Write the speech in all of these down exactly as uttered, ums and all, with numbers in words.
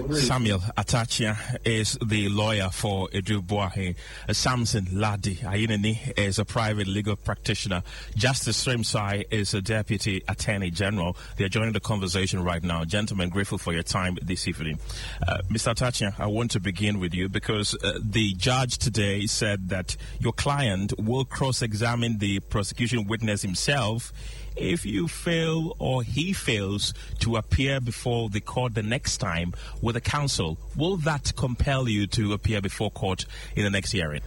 Samuel Atachia is the lawyer for Edu Boahe. Samson Ladi Ayineni is a private legal practitioner. Justice Srimsai is a deputy attorney general. They are joining the conversation right now. Gentlemen, grateful for your time this evening. Uh, Mister Atachia, I want to begin with you because uh, the judge today said that your client will cross-examine the prosecution witness himself if you fail or he fails to appear before the court the next time with a counsel. Will that compel you to appear before court in the next hearing?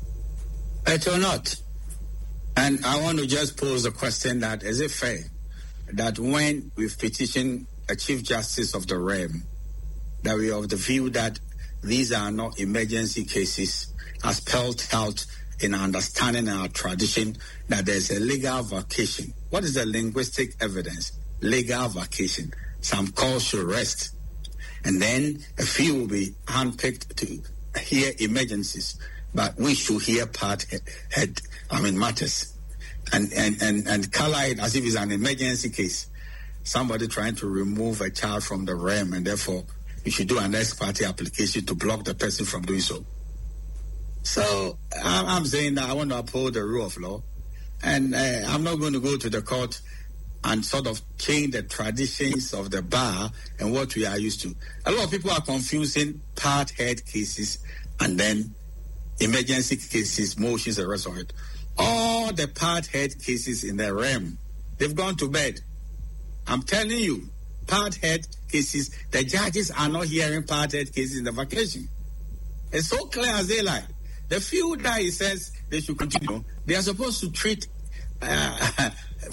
It will not. And I want to just pose the question that, is it fair that when we petition a Chief Justice of the realm, that we are of the view that these are not emergency cases as spelled out in our understanding and our tradition, that there's a legal vacation. What is the linguistic evidence? Legal vacation. Some calls should rest. And then a few will be handpicked to hear emergencies. But we should hear part head, I mean, matters. And, and, and, and color it as if it's an emergency case. Somebody trying to remove a child from the realm, and therefore you should do an ex parte application to block the person from doing so. So I'm saying that I want to uphold the rule of law, and uh, I'm not going to go to the court and sort of change the traditions of the bar and what we are used to. A lot of people are confusing part head cases and then emergency cases, motions, and the rest of it. All the part head cases in the realm, they've gone to bed. I'm telling you, part head cases, the judges are not hearing part head cases in the vacation. It's so clear as daylight. The few that he says they should continue, they are supposed to treat uh,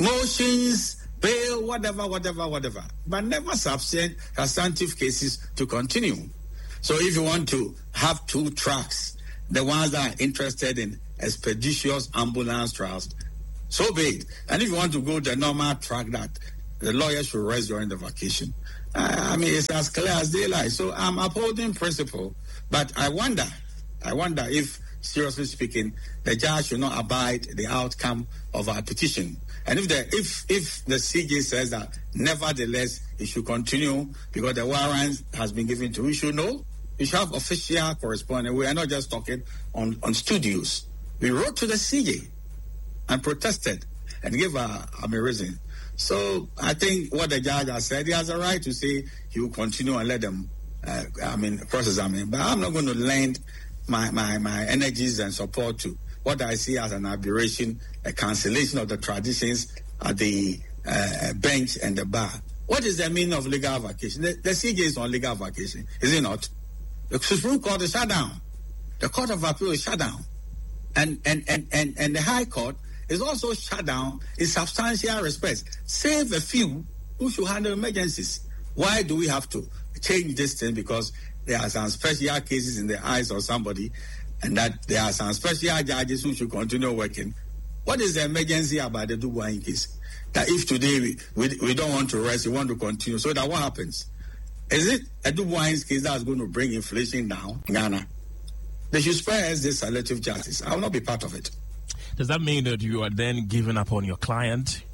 motions, bail, whatever, whatever, whatever, but never substantive cases to continue. So if you want to have two tracks, the ones that are interested in expeditious ambulance trials, so be it. And if you want to go the normal track that the lawyer should rest during the vacation, uh, I mean, it's as clear as daylight. So I'm upholding principle, but I wonder, I wonder if, seriously speaking, the judge should not abide the outcome of our petition. And if the if if the C J says that nevertheless it should continue because the warrant has been given to, we should know. We should have official correspondence. We are not just talking on, on studios. We wrote to the C J and protested and gave a, a reason. So I think what the judge has said, he has a right to say he will continue and let them, uh, I mean, cross-examine. But I'm not going to lend my, my, my energies and support to what I see as an aberration, a cancellation of the traditions at the uh, bench and the bar. What is the meaning of legal vacation? The, the C J is on legal vacation, is it not? The Supreme Court is shut down. The Court of Appeal is shut down. And, and, and, and, and the High Court is also shut down in substantial respects, save a few who should handle emergencies. Why do we have to change this thing? Because there are some special cases in the eyes of somebody, and that there are some special judges who should continue working. What is the emergency about the Dubois case? That if today we, we, we don't want to rest, we want to continue, so that what happens? Is it a Dubois case that's going to bring inflation down in Ghana? They should spare us this selective justice. I will not be part of it. Does that mean that you are then giving up on your client?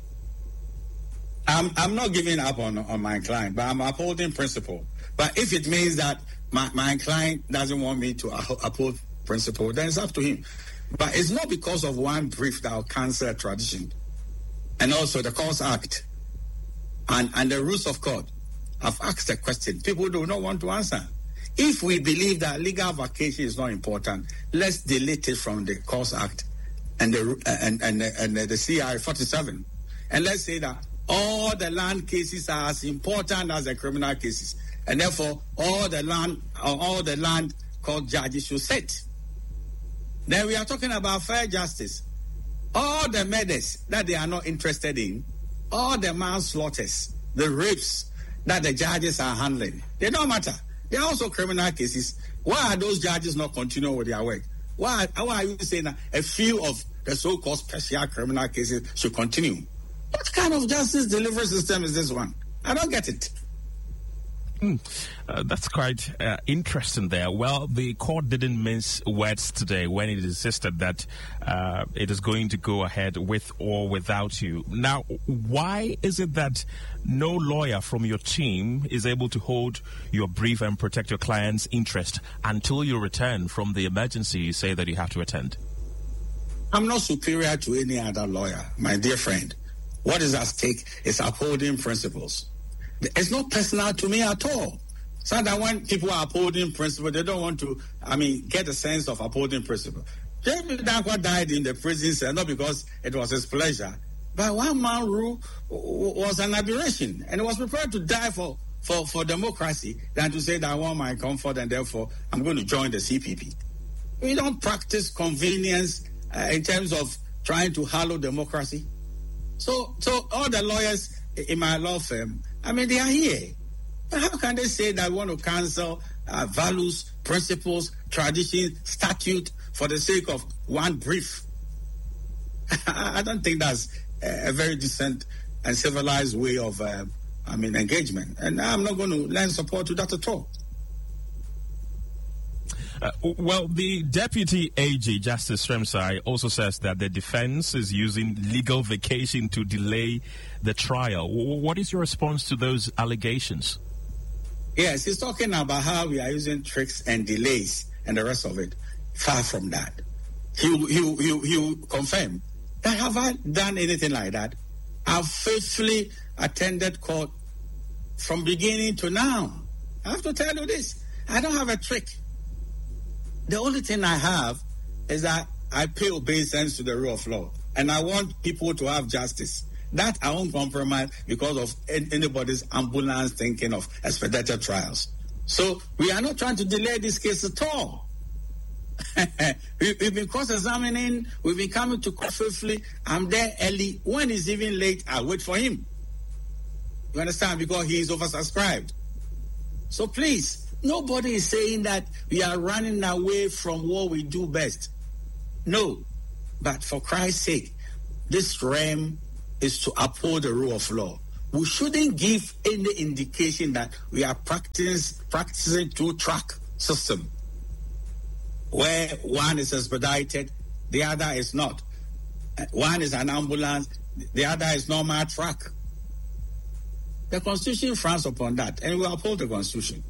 I'm I'm not giving up on, on my client, but I'm upholding principle. But if it means that my, my client doesn't want me to uphold principle, then it's up to him. But it's not because of one brief that will cancel a tradition. And also the Courts Act and, and the rules of court. I've asked a question. People do not want to answer. If we believe that legal vacation is not important, let's delete it from the Courts Act and the and and, and the C R forty-seven. And let's say that all the land cases are as important as the criminal cases. And therefore, all the land, all the land court judges should sit. Then we are talking about fair justice. All the murders that they are not interested in, all the manslaughters, the rapes that the judges are handling, they don't matter. They are also criminal cases. Why are those judges not continuing with their work? Why, why are you saying that a few of the so-called special criminal cases should continue? What kind of justice delivery system is this one? I don't get it. Mm, uh, that's quite uh, interesting there. Well, the court didn't mince words today when it insisted that uh, it is going to go ahead with or without you. Now, why is it that no lawyer from your team is able to hold your brief and protect your client's interest until you return from the emergency you say that you have to attend? I'm not superior to any other lawyer, my dear friend. What is at stake is upholding principles. It's not personal to me at all. So that when people are upholding principle, they don't want to, I mean, get a sense of upholding principle. David Dankwa died in the prison cell, not because it was his pleasure, but one man rule was an aberration, and he was prepared to die for, for, for democracy than to say that I want my comfort and therefore I'm going to join the C P P. We don't practice convenience uh, in terms of trying to hallow democracy. So, so all the lawyers in my law firm, I mean, they are here. But how can they say that we want to cancel uh, values, principles, traditions, statute for the sake of one brief? I don't think that's a very decent and civilized way of, uh, I mean, engagement. And I'm not going to lend support to that at all. Uh, well, the Deputy A G, Justice Sremsai, also says that the defense is using legal vacation to delay the trial. What is your response to those allegations? Yes, he's talking about how we are using tricks and delays and the rest of it. Far from that. He he he he confirm that have I done anything like that? I've faithfully attended court from beginning to now. I have to tell you this. I don't have a trick. The only thing I have is that I pay obeisance to the rule of law, and I want people to have justice. That I won't compromise because of anybody's ambulance thinking of expedited trials. So we are not trying to delay this case at all. we, we've been cross-examining, we've been coming to court faithfully. I'm there early. When it's even late, I wait for him. You understand? Because he is oversubscribed. So please, nobody is saying that we are running away from what we do best. No. But for Christ's sake, this realm is to uphold the rule of law. We shouldn't give any indication that we are practicing, practicing two-track system, where one is expedited, the other is not. One is an ambulance, the other is normal track. The Constitution frowns upon that, and we uphold the Constitution.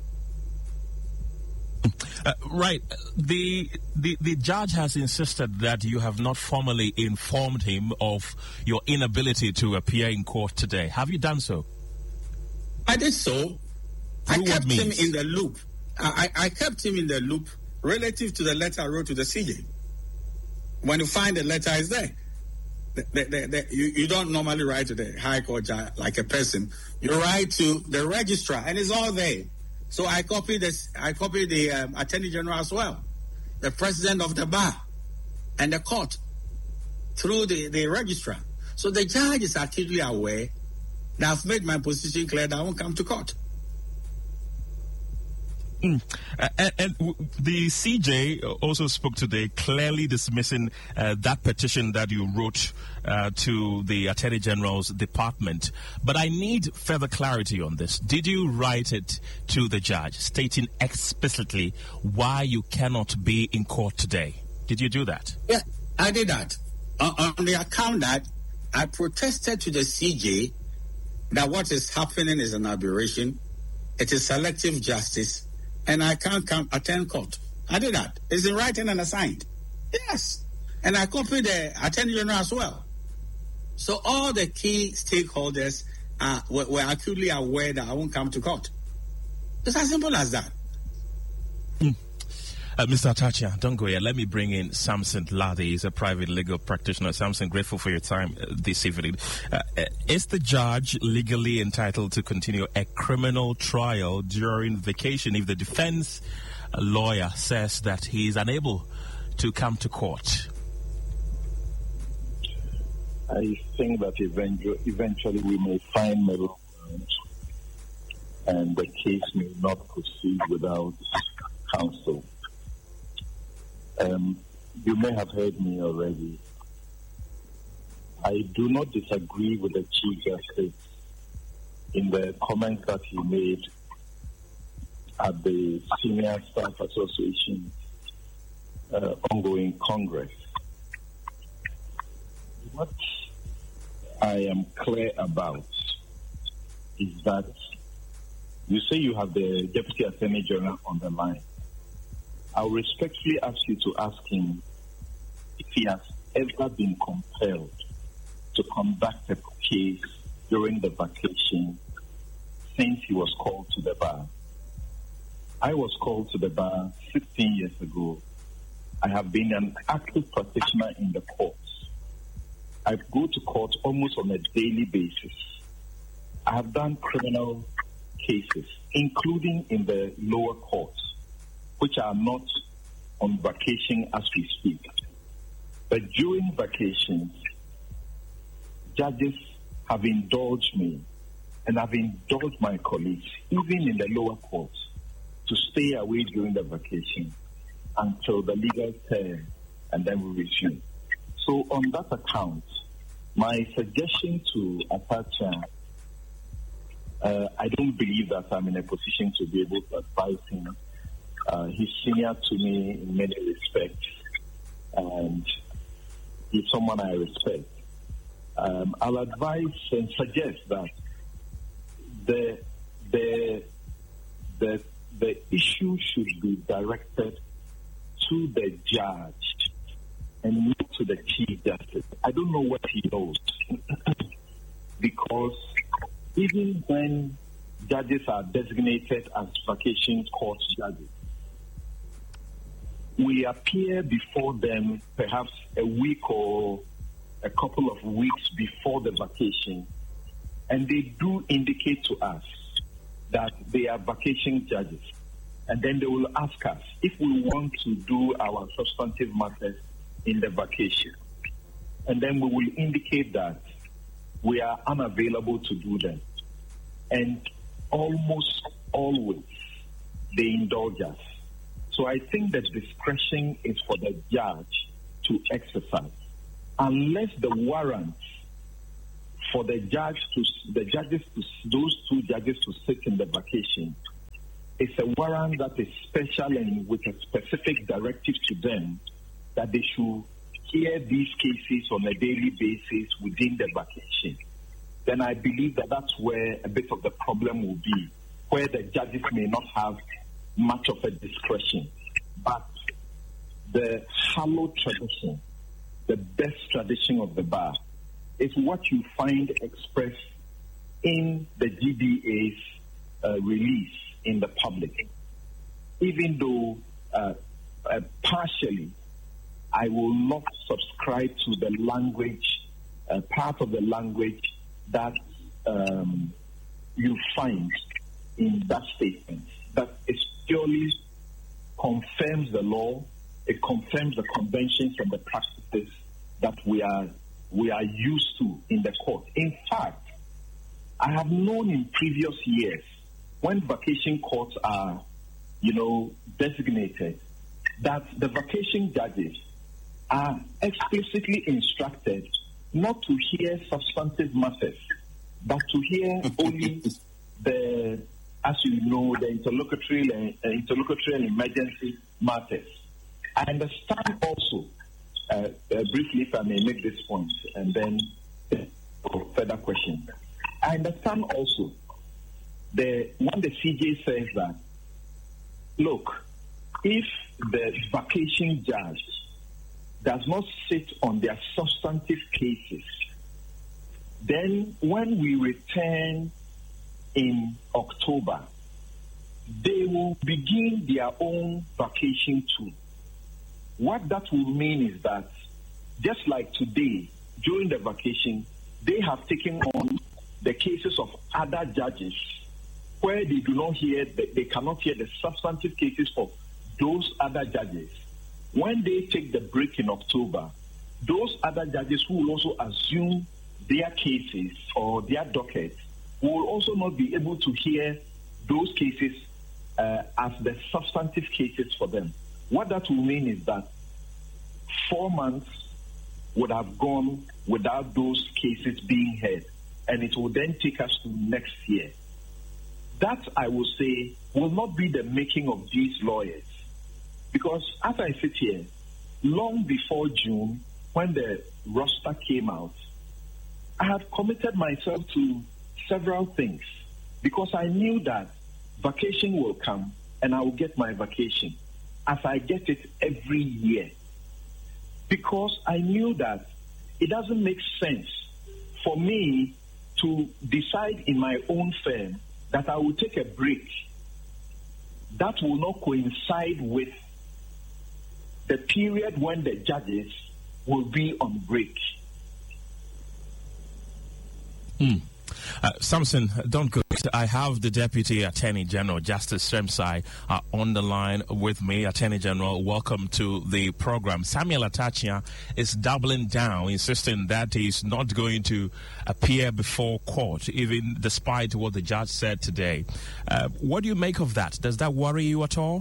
Uh, right. The, the the judge has insisted that you have not formally informed him of your inability to appear in court today. Have you done so? I did so. I kept him in the loop. I, I kept him in the loop relative to the letter I wrote to the C J. When you find the letter, it's there. The, the, the, the, you, you don't normally write to the High Court judge like a person. You write to the registrar, and it's all there. So I copied this. I copied the um, Attorney General as well, the President of the Bar, and the court through the, the registrar. So the judge is acutely aware that I've made my position clear that I won't come to court. Mm. Uh, and, and w- the C J also spoke today, clearly dismissing uh, that petition that you wrote uh, to the Attorney General's department. But I need further clarity on this. Did you write it to the judge, stating explicitly why you cannot be in court today? Did you do that? Yeah, I did that. On, on the account that I protested to the C J that what is happening is an aberration. It is selective justice. And I can't come attend court. I did that. It's in writing and assigned. Yes. And I copied the Attorney General as well. So all the key stakeholders uh, were, were acutely aware that I won't come to court. It's as simple as that. Mm. Uh, Mister Atachia, don't go yet. Let me bring in Samson Ladi. He's a private legal practitioner. Samson, grateful for your time uh, this evening. Uh, is the judge legally entitled to continue a criminal trial during vacation if the defense lawyer says that he is unable to come to court? I think that eventually, eventually we may find middle ground and the case may not proceed without counsel. Um, you may have heard me already. I do not disagree with the Chief Justice in the comments that he made at the Senior Staff Association uh, ongoing Congress. What I am clear about is that you say you have the Deputy Attorney General on the line. I'll respectfully ask you to ask him if he has ever been compelled to conduct a case during the vacation since he was called to the bar. I was called to the bar sixteen years ago. I have been an active practitioner in the courts. I go to court almost on a daily basis. I have done criminal cases, including in the lower courts, which are not on vacation as we speak. But during vacations, judges have indulged me and have indulged my colleagues, even in the lower courts, to stay away during the vacation until the legal term, and then we resume. So on that account, my suggestion to Apache, uh, I don't believe that I'm in a position to be able to advise him. Uh, he's senior to me in many respects, and he's someone I respect. Um, I'll advise and suggest that the the the the issue should be directed to the judge and not to the Chief Justice. I don't know what he knows because even when judges are designated as vacation court judges, we appear before them perhaps a week or a couple of weeks before the vacation, and they do indicate to us that they are vacation judges. And then they will ask us if we want to do our substantive matters in the vacation. And then we will indicate that we are unavailable to do them. And almost always they indulge us. So I think that discretion is for the judge to exercise. Unless the warrants for the judge to the judges to those two judges to sit in the vacation, it's a warrant that is special and with a specific directive to them that they should hear these cases on a daily basis within the vacation. Then I believe that that's where a bit of the problem will be, where the judges may not have much of a discretion. But the hallowed tradition, the best tradition of the bar, is what you find expressed in the G B A's uh, release in the public. Even though uh, uh, partially I will not subscribe to the language, uh, part of the language that um, you find in that statement. That it purely confirms the law, it confirms the conventions and the practices that we are we are used to in the court. In fact, I have known in previous years when vacation courts are, you know, designated, that the vacation judges are explicitly instructed not to hear substantive matters, but to hear only the, as you know, the interlocutory, uh, interlocutory and emergency matters. I understand also, uh, uh, briefly if I may make this point, and then uh, further questions. I understand also the when the C J says that, look, if the vacation judge does not sit on their substantive cases, then when we return in October, they will begin their own vacation too. What that will mean is that just like today, during the vacation, they have taken on the cases of other judges where they do not hear, the, they cannot hear the substantive cases of those other judges. When they take the break in October, those other judges who will also assume their cases or their dockets will also not be able to hear those cases uh, as the substantive cases for them. What that will mean is that four months would have gone without those cases being heard, and it will then take us to next year. that, I will say, will not be the making of these lawyers. Because as I sit here, long before June, when the roster came out, I had committed myself to several things because I knew that vacation will come and I will get my vacation as I get it every year. Because I knew that it doesn't make sense for me to decide in my own firm that I will take a break that will not coincide with the period when the judges will be on break. Hmm. Uh, Samson, don't go. I have the Deputy Attorney General, Justice Sremsai, uh, on the line with me. Attorney General, welcome to the program. Samuel Atachia is doubling down, insisting that he's not going to appear before court, even despite what the judge said today. Uh, what do you make of that? Does that worry you at all?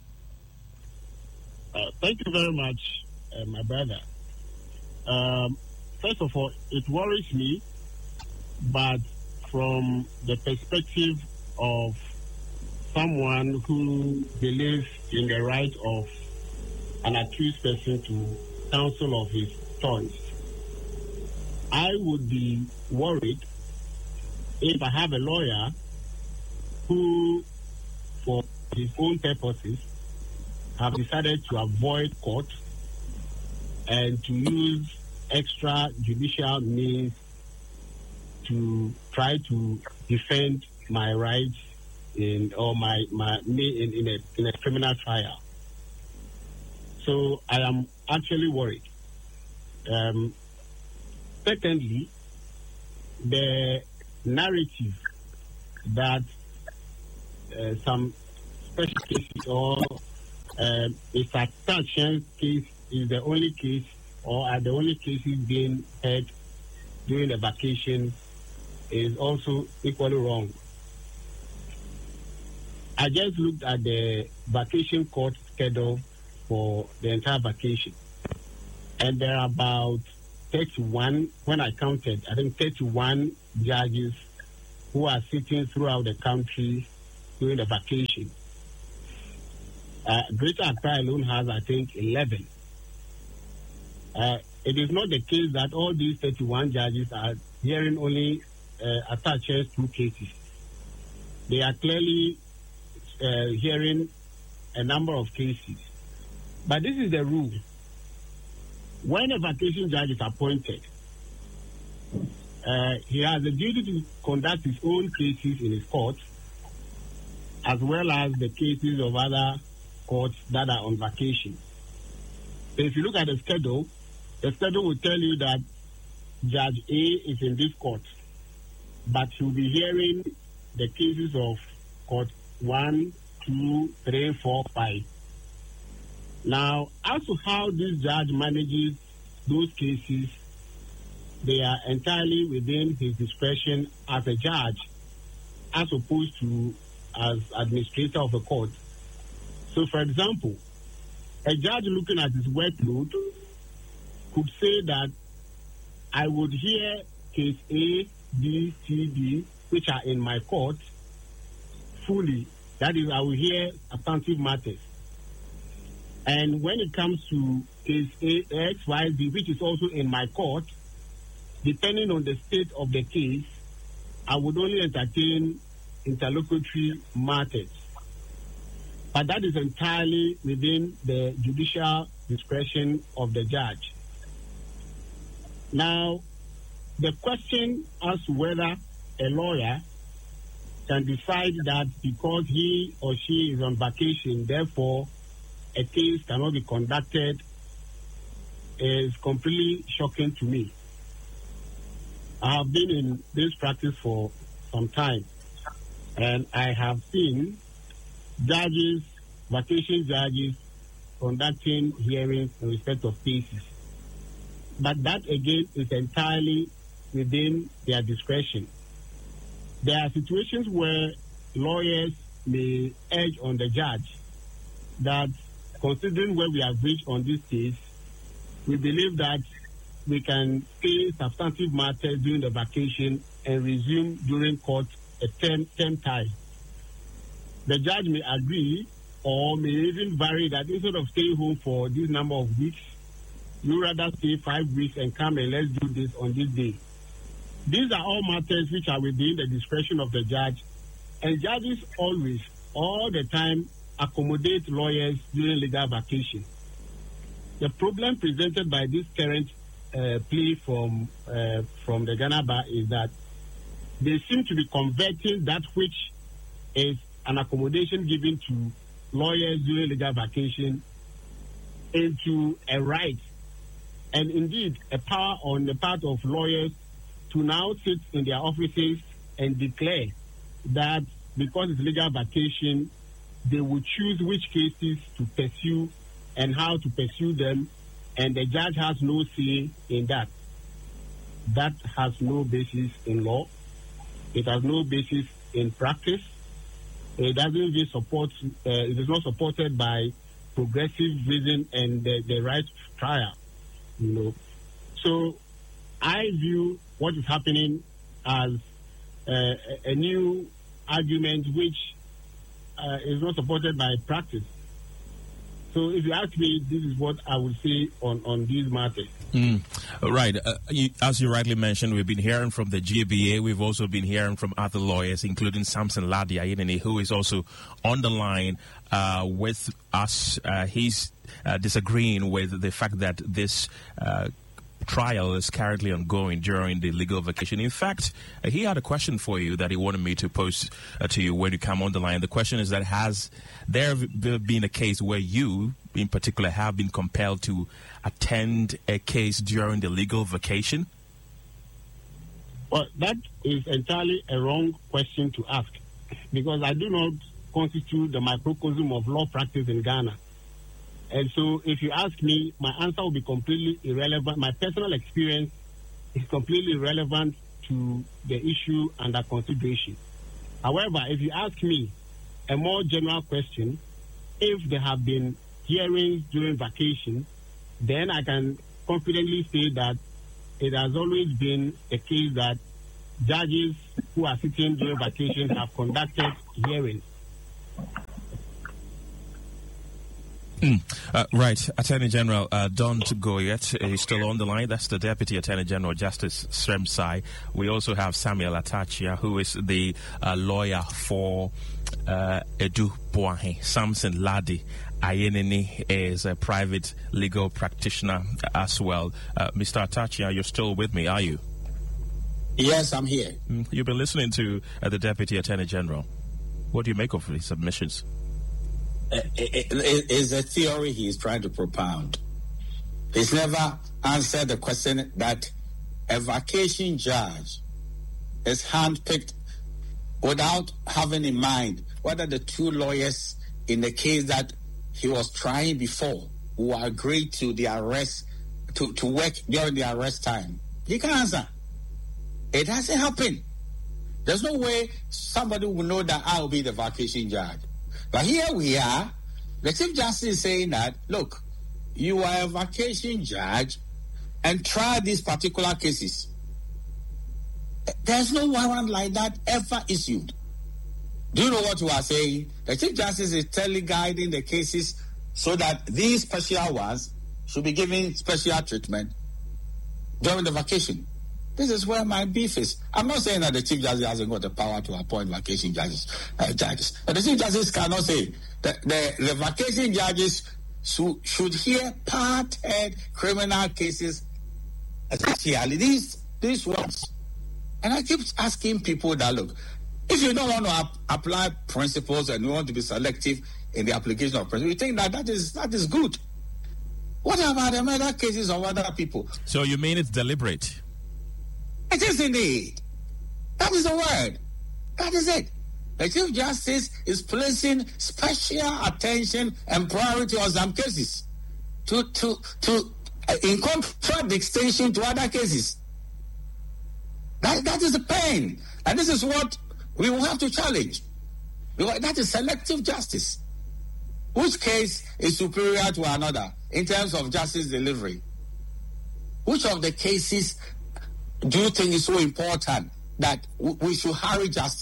Uh, thank you very much, uh, my brother. Um, first of all, it worries me, but from the perspective of someone who believes in the right of an accused person to counsel of his choice, I would be worried if I have a lawyer who, for his own purposes, have decided to avoid court and to use extrajudicial means to try to defend my rights in or my my me in, in a in a criminal trial. So I am actually worried. Um, secondly, the narrative that uh, some special cases or uh, a Atachia case is the only case or are the only cases being heard during the vacation is also equally wrong. I just looked at the vacation court schedule for the entire vacation, and there are about thirty-one, when I counted, I think thirty-one judges who are sitting throughout the country during the vacation. Uh, Greater Accra alone has, I think, eleven. Uh, it is not the case that all these thirty-one judges are hearing only uh, Atachia's two cases. They are clearly uh, hearing a number of cases. But this is the rule. When a vacation judge is appointed, uh, he has a duty to conduct his own cases in his court, as well as the cases of other courts that are on vacation. So if you look at the schedule, the schedule will tell you that Judge A is in this court, but he'll be hearing the cases of court one, two, three, four, five. Now, as to how this judge manages those cases, they are entirely within his discretion as a judge, as opposed to as administrator of a court. So, for example, a judge looking at his workload could say that I would hear case A, B, C, D, which are in my court, fully. That is, I will hear substantive matters. And when it comes to case A, X, Y, Z, which is also in my court, depending on the state of the case, I would only entertain interlocutory matters. But that is entirely within the judicial discretion of the judge. Now, the question as to whether a lawyer can decide that because he or she is on vacation, therefore a case cannot be conducted, is completely shocking to me. I have been in this practice for some time, and I have seen judges, vacation judges, conducting hearings in respect of cases. But that, again, is entirely within their discretion. There are situations where lawyers may urge on the judge that, considering where we have reached on this case, we believe that we can pay substantive matters during the vacation and resume during court a term, term time. the judge may agree or may even vary that instead of staying home for this number of weeks, you rather stay five weeks and come and let's do this on this day. These are all matters which are within the discretion of the judge, and judges always, all the time, accommodate lawyers during legal vacation. The problem presented by this current uh, plea from uh, from the Ghana Bar is that they seem to be converting that which is an accommodation given to lawyers during legal vacation into a right, and indeed a power on the part of lawyers to now sit in their offices and declare that because it's legal vacation, they will choose which cases to pursue and how to pursue them, and the judge has no say in that. That has no basis in law. It has no basis in practice. It doesn't even support, uh, it is not supported by progressive reason and the, the right to trial, you know. So I view what is happening as uh, a, a new argument which uh, is not supported by practice. So if you ask me, this is what I would say on, on these matters. Mm. Right. Uh, you, as you rightly mentioned, we've been hearing from the G B A. We've also been hearing from other lawyers, including Samson Lardy Ayinene, who is also on the line uh, with us. Uh, he's uh, disagreeing with the fact that this uh, trial is currently ongoing during the legal vacation. In fact, uh, he had a question for you that he wanted me to pose uh, to you when you come on the line. The question is that has there been a case where you, in particular, have been compelled to attend a case during the legal vacation? Well, that is entirely a wrong question to ask, because I do not constitute the microcosm of law practice in Ghana. And so if you ask me, my answer will be completely irrelevant. My personal experience is completely irrelevant to the issue under consideration. However, if you ask me a more general question, if there have been hearings during vacation, then I can confidently say that it has always been a case that judges who are sitting during vacation have conducted hearings. Mm. Uh, right. Attorney General uh, Don Goyet is still on the line. That's the Deputy Attorney General, Justice Sremsai. We also have Samuel Atachia, who is the uh, lawyer for uh, Edu Boahen. Samson Lardy Ayinene is a private legal practitioner as well. Uh, Mister Atachia, you're still with me, are you? Yes, I'm here. Mm. You've been listening to uh, the Deputy Attorney General. What do you make of his submissions? It is a theory he is trying to propound. He's never answered the question that a vacation judge is handpicked without having in mind whether the two lawyers in the case that he was trying before who agreed to the arrest, to, to work during the arrest time. He can answer. It hasn't happened. There's no way somebody will know that I will be the vacation judge. But here we are, the Chief Justice is saying that, look, you are a vacation judge and try these particular cases. There's no warrant like that ever issued. Do you know what you are saying? The Chief Justice is telling, guiding the cases so that these special ones should be given special treatment during the vacation. This is where my beef is. I'm not saying that the Chief Justice hasn't got the power to appoint vacation judges. Uh, judges. But the Chief Justice cannot say that the, the vacation judges should, should hear part-head criminal cases, especially these, these ones. And I keep asking people that, look, if you don't want to ap- apply principles and you want to be selective in the application of principles, you think that that is, that is good. What about the other cases of other people? So you mean it's deliberate? It is indeed. That is the word. That is it. The Chief Justice is placing special attention and priority on some cases to, to, to uh, in contradistinction to other cases. That, that is the pain. And this is what we will have to challenge. Because that is selective justice. Which case is superior to another in terms of justice delivery? Which of the cases do you think is so important that w- we should hurry justice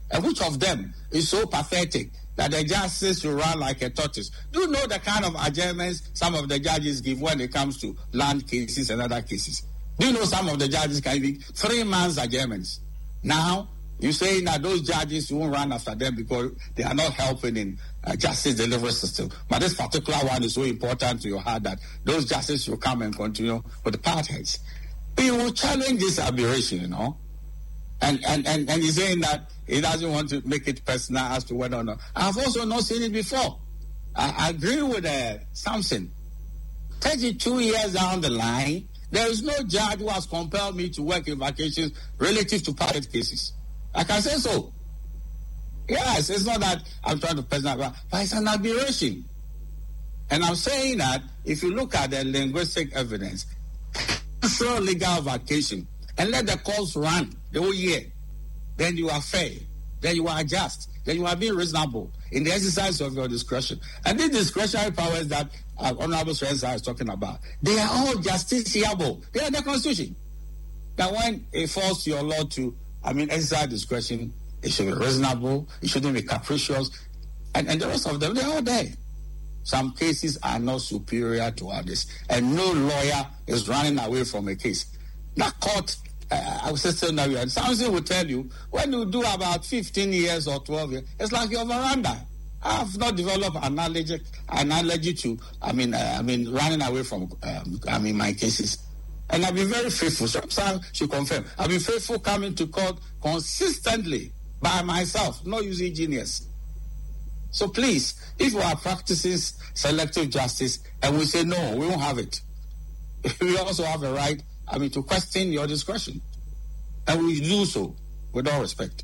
And which of them is so pathetic that the justice will run like a tortoise? Do you know the kind of adjournments some of the judges give when it comes to land cases and other cases? Do you know some of the judges can give three months adjournments? Now, you're saying that those judges won't run after them because they are not helping in uh, justice delivery system. But this particular one is so important to your heart that those justices will come and continue with the parties. He will challenge this aberration, you know. And, and, and, and he's saying that he doesn't want to make it personal as to whether or not. I've also not seen it before. I, I agree with uh, Samson. thirty-two years down the line, there is no judge who has compelled me to work in vacations relative to private cases. I can say so. Yes, it's not that I'm trying to personalize, but it's an aberration. And I'm saying that if you look at the linguistic evidence, throw legal vacation and let the courts run the whole year, then you are fair, then you are just, then you are being reasonable in the exercise of your discretion. And these discretionary powers that uh, Honorable Srensa is talking about, they are all justiciable. They are in the Constitution. That when it falls to your law to, I mean, exercise discretion, it should be reasonable, it shouldn't be capricious, and, and the rest of them, they're all there. Some cases are not superior to others, and no lawyer is running away from a case. That court, uh, I was still know you, and something will tell you, when you do about fifteen years or twelve years, it's like your veranda. I have not developed an allergy, an allergy to, I mean, uh, I mean, running away from, um, I mean, my cases. And I've been very faithful. Sometimes she confirm. I've been faithful coming to court consistently by myself, not using genius. So please, if we are practicing selective justice and we say no, we won't have it, we also have a right, I mean, to question your discretion. And we do so with all respect.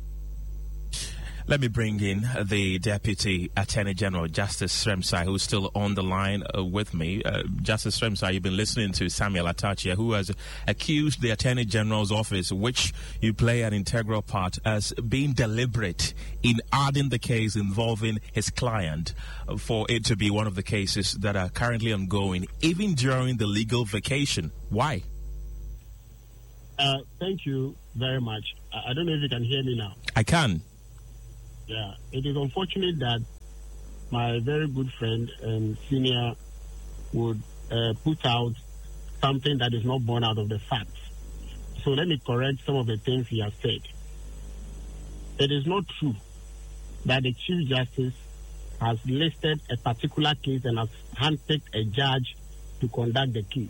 Let me bring in the Deputy Attorney General, Justice Sremsai, who's still on the line uh, with me. Uh, Justice Sremsai, you've been listening to Samuel Atachia, who has accused the Attorney General's office, which you play an integral part, as being deliberate in adding the case involving his client uh, for it to be one of the cases that are currently ongoing, even during the legal vacation. Why? Uh, thank you very much. I, I don't know if you can hear me now. I can. Yeah, it is unfortunate that my very good friend and senior would uh, put out something that is not born out of the facts. So let me correct some of the things he has said. It is not true that the Chief Justice has listed a particular case and has handpicked a judge to conduct the case.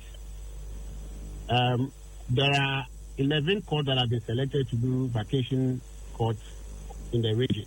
Um, there are eleven courts that have been selected to do vacation courts in the region.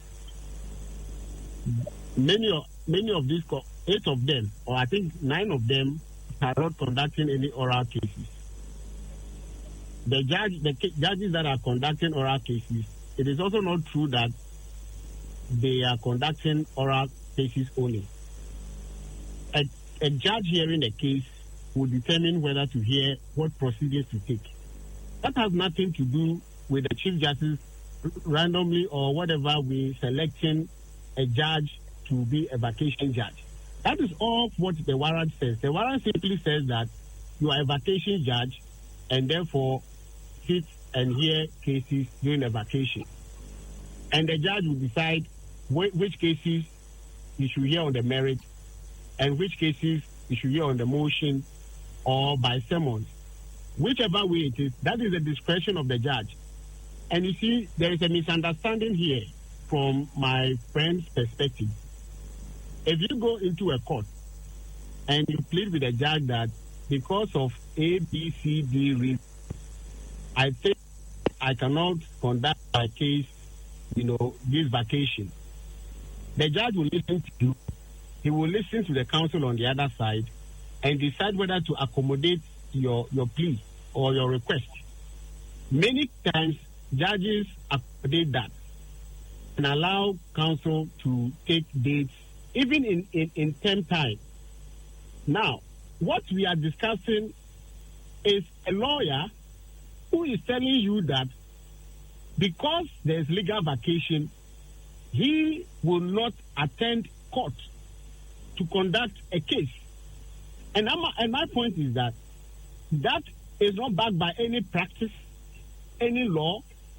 Many of many of these, eight of them, or I think nine of them, are not conducting any oral cases. The judge, the judges that are conducting oral cases, it is also not true that they are conducting oral cases only. A, a judge hearing a case will determine whether to hear what procedures to take. That has nothing to do with the Chief Justice randomly or whatever we selecting a judge to be a vacation judge. That is all what the warrant says. The warrant simply says that you are a vacation judge and therefore sit and hear cases during a vacation. And the judge will decide wh- which cases you should hear on the merit and which cases you should hear on the motion or by summons. Whichever way it is, that is the discretion of the judge. And you see, there is a misunderstanding here from my friend's perspective. If you go into a court and you plead with a judge that because of A, B, C, D reasons, I think I cannot conduct my case, you know, this vacation, the judge will listen to you. He will listen to the counsel on the other side and decide whether to accommodate your, your plea or your request. Many times, judges accommodate that and allow counsel to take dates, even in, in, in term time. Now, what we are discussing is a lawyer who is telling you that because there is legal vacation, he will not attend court to conduct a case. And, I'm, and my point is that that is not backed by any practice, any law,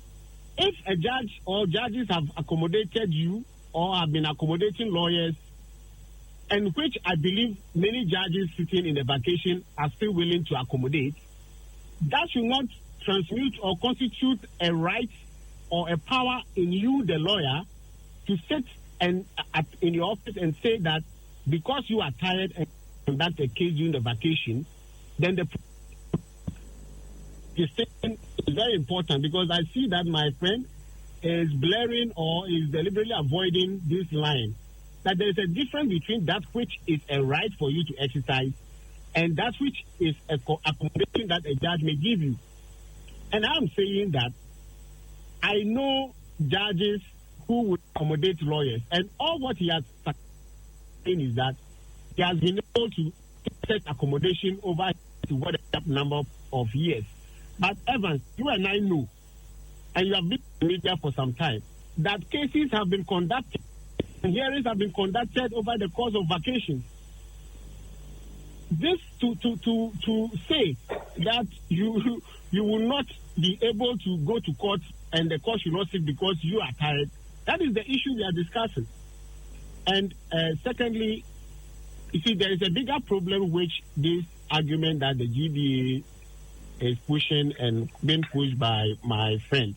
if a judge or judges have accommodated you or have been accommodating lawyers, and which I believe many judges sitting in the vacation are still willing to accommodate, that should not transmute or constitute a right or a power in you, the lawyer, to sit and uh, in your office and say that because you are tired and conduct a case during the vacation, then the distinction is very important, because I see that my friend is blaring or is deliberately avoiding this line, that there is a difference between that which is a right for you to exercise and that which is a accommodation that a judge may give you. And I'm saying that I know judges who would accommodate lawyers, and all what he has saying is that he has been able to set accommodation over to whatever number of years. But Evans, you and I know, and you have been in the media for some time, that cases have been conducted and hearings have been conducted over the course of vacations. This to to to to say that you you will not be able to go to court and the court should not sit because you are tired, that is the issue we are discussing. And uh, secondly, you see, there is a bigger problem which this argument that the G B A is pushing and being pushed by my friend.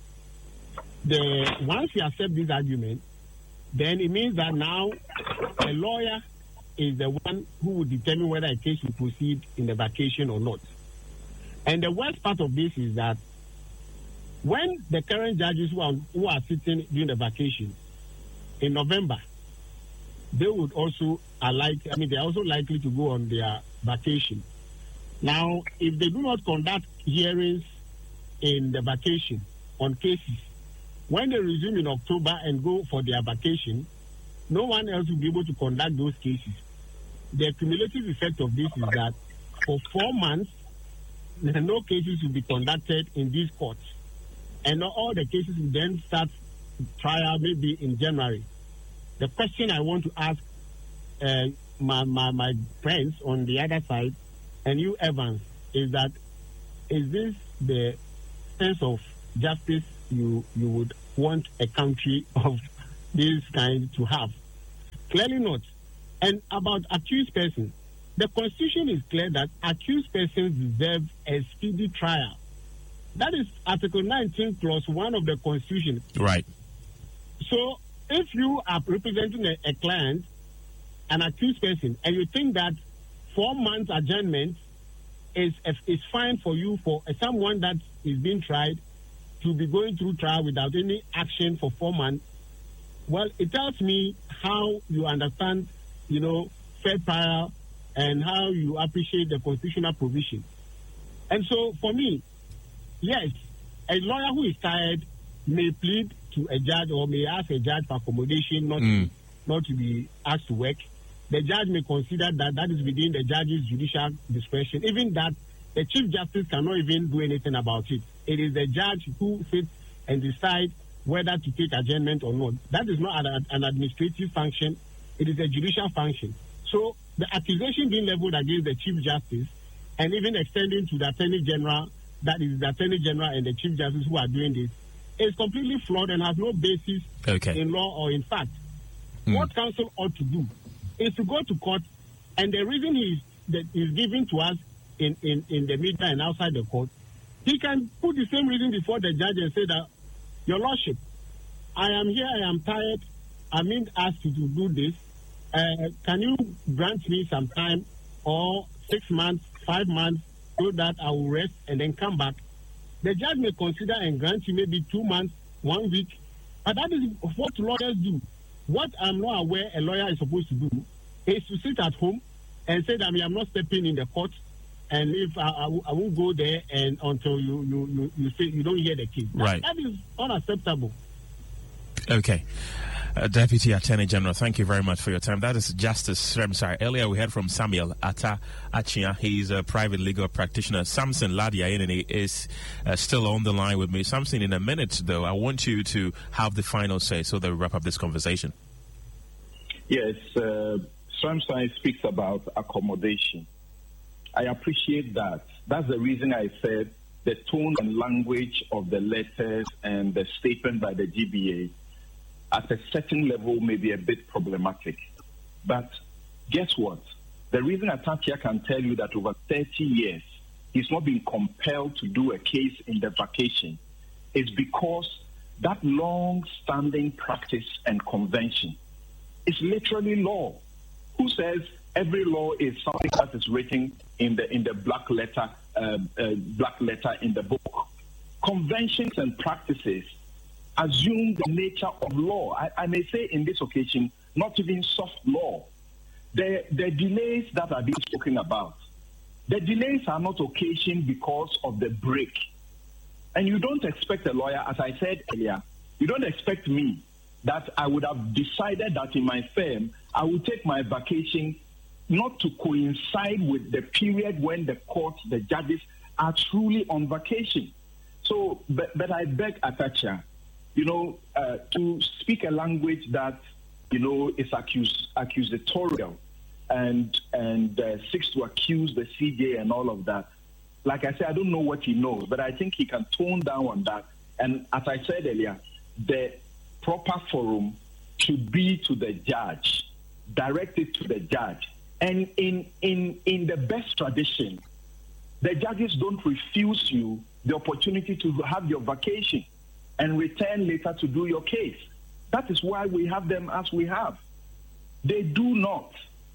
The once you accept this argument, then it means that now a lawyer is the one who will determine whether a case will proceed in the vacation or not. And the worst part of this is that when the current judges who are, who are sitting during the vacation in November, they would also are like, I mean, they're also likely to go on their vacation. Now, if they do not conduct hearings in the vacation on cases, when they resume in October and go for their vacation, no one else will be able to conduct those cases. The cumulative effect of this is that for four months, no cases will be conducted in these courts. And all the cases will then start trial maybe in January. The question I want to ask uh, my, my, my friends on the other side, and you, Evans, is that is this the sense of justice you you would want a country of this kind to have? Clearly not. And about accused persons, the Constitution is clear that accused persons deserve a speedy trial. That is Article nineteen, Clause one of the Constitution. Right. So if you are representing a, a client, an accused person, and you think that four months adjournment is is fine for you for someone that is being tried to be going through trial without any action for four months, well, it tells me how you understand, you know, fair trial and how you appreciate the constitutional provision. And so for me, yes, a lawyer who is tired may plead to a judge or may ask a judge for accommodation not, mm. to, not to be asked to work. The judge may consider that that is within the judge's judicial discretion. Even that, the Chief Justice cannot even do anything about it. It is the judge who sits and decides whether to take adjournment or not. That is not an, an administrative function. It is a judicial function. So the accusation being leveled against the Chief Justice and even extending to the Attorney General, that is the Attorney General and the Chief Justice who are doing this, is completely flawed and has no basis okay. in law or in fact. Mm. What counsel ought to do is to go to court, and the reason he is, that is given to us in, in, in the media and outside the court, he can put the same reason before the judge and say that, Your Lordship, I am here, I am tired, I'm being asked to do this. Uh, can you grant me some time, or six months, five months, so that I will rest and then come back? The judge may consider and grant you maybe two months, one week, but that is what lawyers do. What I'm not aware a lawyer is supposed to do is to sit at home and say that I mean, I'm not stepping in the court, and if I, I, I won't go there and until you you, you, you say you don't hear the case. Right. That, that is unacceptable. Okay. Uh, Deputy Attorney General, thank you very much for your time. That is Justice Sremsai. Earlier we heard from Samuel Atta Achia. He's a private legal practitioner. Samson Ladi is uh, still on the line with me. Samson, in a minute, though, I want you to have the final say so that we wrap up this conversation. Yes, uh, Sremsai speaks about accommodation. I appreciate that. That's the reason I said the tone and language of the letters and the statement by the G B A at a certain level may be a bit problematic. But guess what? The reason Atakia can tell you that over thirty years he's not been compelled to do a case in the vacation is because that long-standing practice and convention is literally law. Who says every law is something that is written in the in the black letter, uh, uh, black letter in the book? Conventions and practices assume the nature of law. I, I may say in this occasion, not even soft law. The the delays that are being spoken about, the delays are not occasioned because of the break. And you don't expect a lawyer, as I said earlier, you don't expect me that I would have decided that in my firm, I would take my vacation not to coincide with the period when the court, the judges are truly on vacation. So, but, but I beg Atacha, you know, uh, to speak a language that, you know, is accus- accusatorial and, and uh, seeks to accuse the C J and all of that. Like I said, I don't know what he knows, but I think he can tone down on that. And as I said earlier, the proper forum should be to the judge, directed to the judge. And in, in, in the best tradition, the judges don't refuse you the opportunity to have your vacation and return later to do your case. That is why we have them as we have. They do not.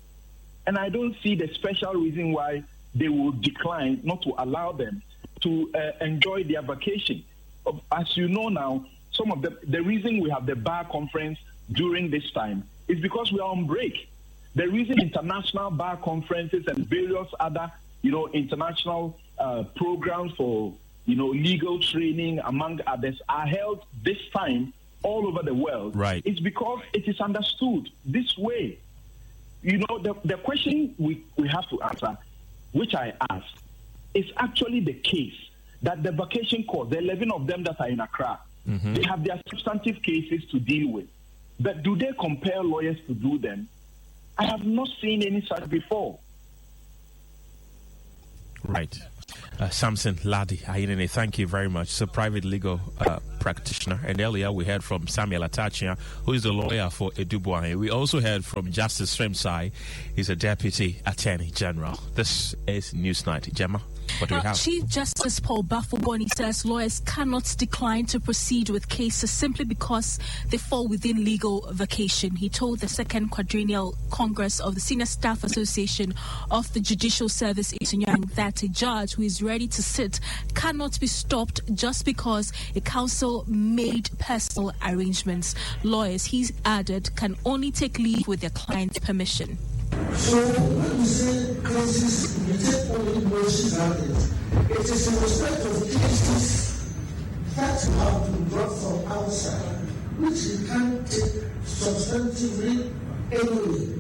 And I don't see the special reason why they will decline not to allow them to uh, enjoy their vacation. As you know now, some of the, the reason we have the bar conference during this time is because we are on break. The reason international bar conferences and various other, you know, international uh, programs for, you know, legal training, among others, are held this time all over the world. Right. It's because it is understood this way. You know, the, the question we, we have to answer, which I asked, is actually the case that the vacation court, the eleven of them that are in Accra, mm-hmm. they have their substantive cases to deal with. But do they compel lawyers to do them? I have not seen any such before. Right. Uh, Samson Ladi Ayinene, thank you very much. He's a private legal uh, practitioner. And earlier we heard from Samuel Atachia, who is the lawyer for Eduboahe. We also heard from Justice Sremsai. He's a Deputy Attorney General. This is Newsnight. Gemma, what do we have? Chief Justice Paul Bafuboni says lawyers cannot decline to proceed with cases simply because they fall within legal vacation. He told the second quadrennial Congress of the Senior Staff Association of the Judicial Service that a judge who is ready to sit cannot be stopped just because a counsel made personal arrangements. Lawyers, he added, can only take leave with their client's permission. So when we say cases, we take only motions out it. It is in respect of cases that have been brought from outside, which he can't take substantively anyway.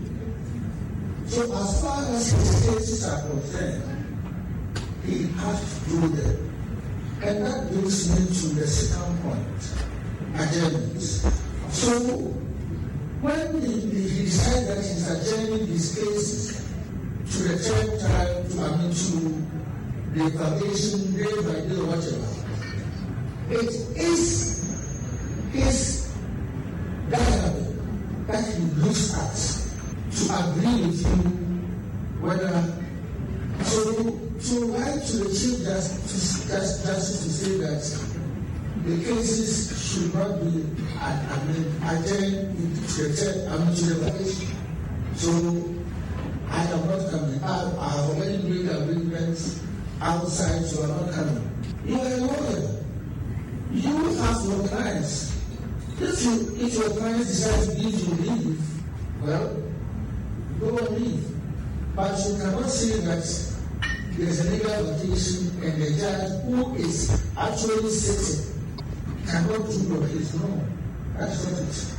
So as far as his cases are concerned, he has to do them. And that brings me to the second point, adjournments. So when he, he decided that he's adjourning his cases to the third time, to, I mean, to the vacation day by day or whatever, it is his dialogue that he looks at to agree with you whether so to write to the Chief Justice, Justice to say that the cases should not be I mean adjourned to the third, I mean to the vacation. So I am not coming. I, I have already made arrangements outside, so I'm not coming. You are a lawyer. You have your clients. If you if your clients decide to give you leave, well, go on leave. But you cannot say that there's a legal vacation and the judge who is actually sitting cannot do your case. No, that's not it.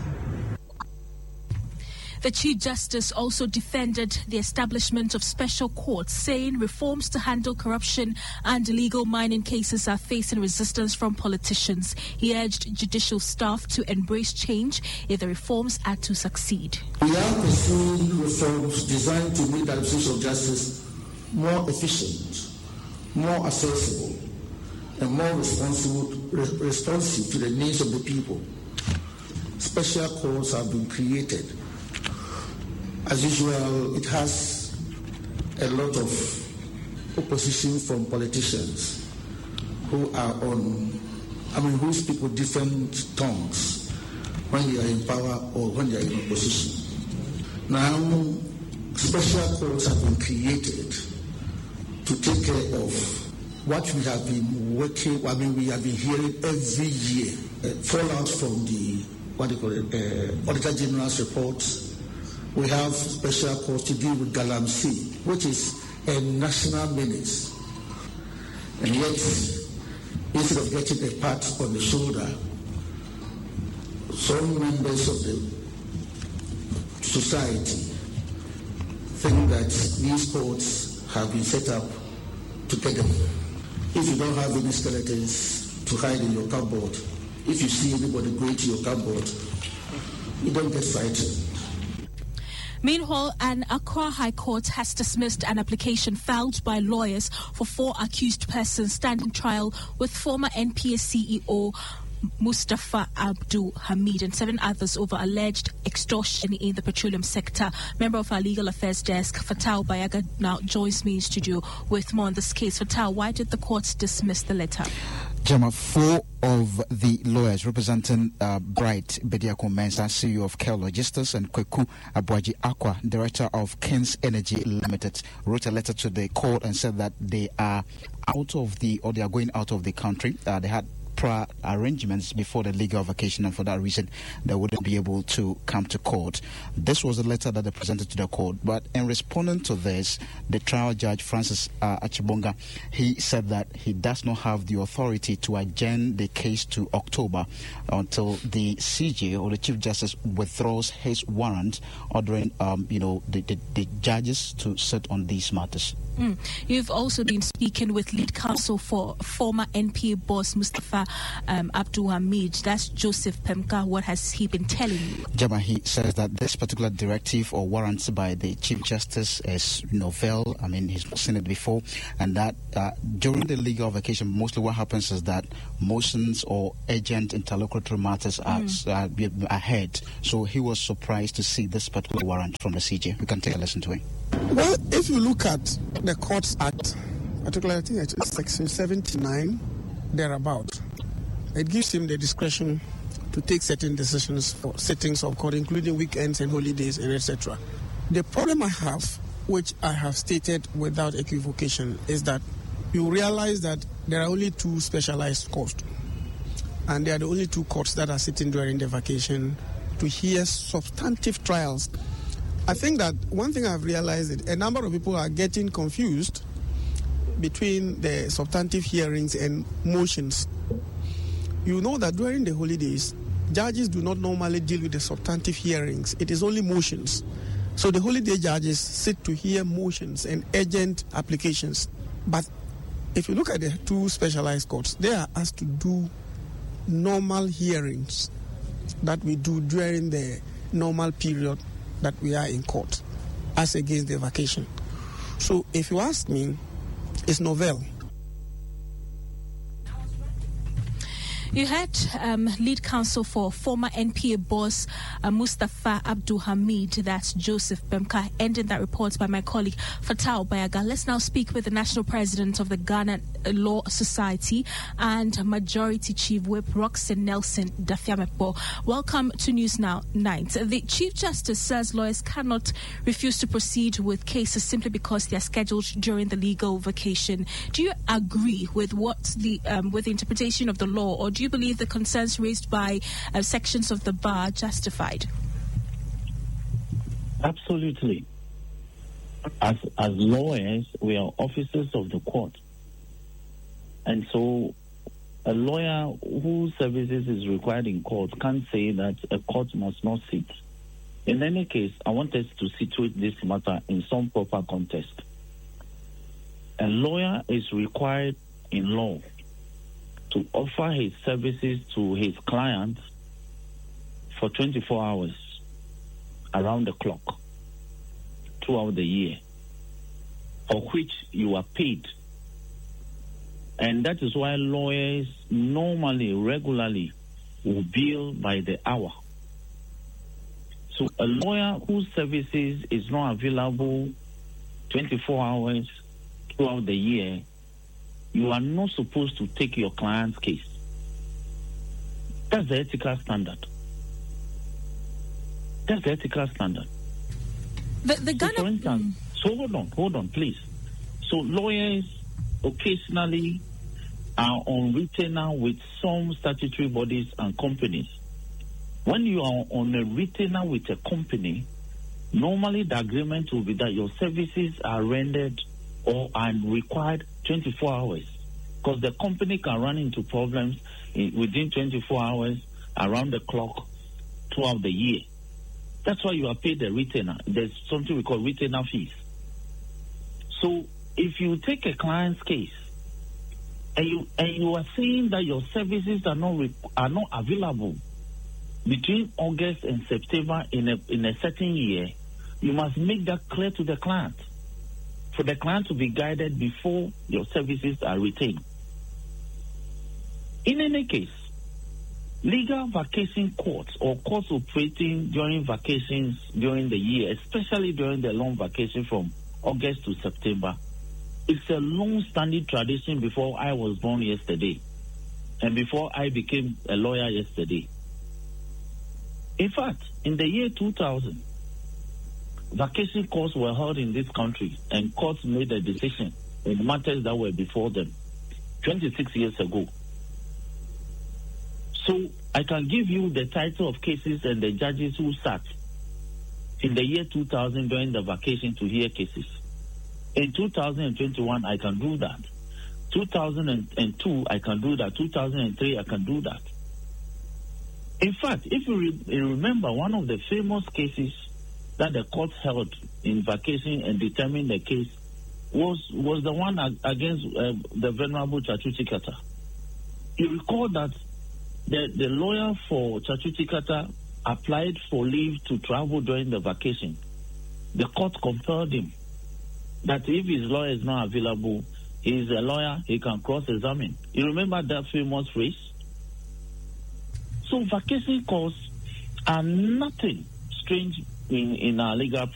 The Chief Justice also defended the establishment of special courts, saying reforms to handle corruption and illegal mining cases are facing resistance from politicians. He urged judicial staff to embrace change if the reforms are to succeed. We are pursuing reforms designed to make the administration of justice more efficient, more accessible, and more responsible, re- responsive to the needs of the people. Special courts have been created. As usual, it has a lot of opposition from politicians who are on, I mean, who speak with different tongues when they are in power or when they are in opposition. Now, special courts have been created to take care of what we have been working, I mean, we have been hearing every year, uh, fallout from the, what do you call it, uh, Auditor General's reports. We have special courts to deal with Galamsey, which is a national menace. And yet, instead of getting a pat on the shoulder, some members of the society think that these courts have been set up to get them. If you don't have any skeletons to hide in your cupboard, if you see anybody going to your cupboard, you don't get frightened. Meanwhile, an Accra High Court has dismissed an application filed by lawyers for four accused persons standing trial with former N P A C E O Mustafa Abdul Hamid and seven others over alleged extortion in the petroleum sector. Member of our legal affairs desk, Fatal Bayaga, now joins me in studio with more on this case. Fatal, why did the court dismiss the letter? Jama, four of the lawyers representing uh, Bright Bediako Mensah, C E O of Kel Logistics, and Kweku Abuaji Aqua, Director of Kings Energy Limited, wrote a letter to the court and said that they are out of the, or they are going out of the country. Uh, they had prior arrangements before the legal vacation, and for that reason they wouldn't be able to come to court. This was a letter that they presented to the court, but in responding to this, the trial judge Francis uh, Achibonga, he said that he does not have the authority to adjourn the case to October until the C J or the Chief Justice withdraws his warrant ordering um, you know the, the, the judges to sit on these matters. Mm. You've also been speaking with lead counsel for former N P A boss Mustafa um, Abdul Hamid. That's Joseph Pemka. What has he been telling you? Jama, he says that this particular directive or warrants by the Chief Justice is novel. I mean, he's not seen it before, and that uh, during the legal vacation, mostly what happens is that motions or urgent interlocutory matters are, mm. are ahead. So he was surprised to see this particular warrant from the C J. We can take a listen to him. Well, if you look at the Courts Act, particularly I think it's section seventy-nine, thereabout, it gives him the discretion to take certain decisions for sittings of court, including weekends and holidays and et cetera. The problem I have, which I have stated without equivocation, is that you realize that there are only two specialized courts, and they are the only two courts that are sitting during the vacation to hear substantive trials. I think that one thing I've realized is a number of people are getting confused between the substantive hearings and motions. You know that during the holidays, judges do not normally deal with the substantive hearings. It is only motions. So the holiday judges sit to hear motions and urgent applications. But if you look at the two specialized courts, they are asked to do normal hearings that we do during the normal period that we are in court, as against the vacation. So if you ask me, it's novel. You had um, lead counsel for former N P A boss uh, Mustafa Abdul Hamid, that's Joseph Pemka, ending that report by my colleague Fatal Bayaga. Let's now speak with the national president of the Ghana Law Society and Majority Chief Whip Roxanne Nelson Dafiamepo. Welcome to News Now Night. The Chief Justice says lawyers cannot refuse to proceed with cases simply because they are scheduled during the legal vacation. Do you agree with what the um, with the interpretation of the law, or do you believe the concerns raised by uh, sections of the bar are justified? Absolutely. As as lawyers, we are officers of the court. And so a lawyer whose services is required in court can't say that a court must not sit. In any case, I want us to situate this matter in some proper context. A lawyer is required in law to offer his services to his client for twenty-four hours around the clock throughout the year, for which you are paid And that is why lawyers normally, regularly, will bill by the hour. So a lawyer whose services is not available twenty-four hours throughout the year, you are not supposed to take your client's case. That's the ethical standard. That's the ethical standard. The, the so Ghana... for instance, mm. so hold on, hold on, please. So lawyers occasionally are on retainer with some statutory bodies and companies. When you are on a retainer with a company, normally the agreement will be that your services are rendered or are required twenty-four hours, because the company can run into problems in, within twenty-four hours, around the clock, throughout the year. That's why you are paid a retainer. There's something we call retainer fees. So if you take a client's case and you and you are saying that your services are not are not available between August and September in a in a certain year, you must make that clear to the client, for the client to be guided before your services are retained. In any case, legal vacation courts or courts operating during vacations during the year, especially during the long vacation from August to September, it's a long-standing tradition before I was born yesterday and before I became a lawyer yesterday. In fact, in the year two thousand, vacation courts were held in this country and courts made a decision in matters that were before them twenty-six years ago. So I can give you the title of cases and the judges who sat in the year two thousand during the vacation to hear cases. In two thousand twenty-one, I can do that. two thousand two, I can do that. two thousand three, I can do that. In fact, if you re- remember, one of the famous cases that the court held in vacation and determined the case was was the one ag- against uh, the Venerable Chachuti Kata. You recall that the, the lawyer for Chachuti Kata applied for leave to travel during the vacation. The court compelled him that if his lawyer is not available, he is a lawyer, he can cross-examine. You remember that famous phrase? So vacation costs are nothing strange in, in our legal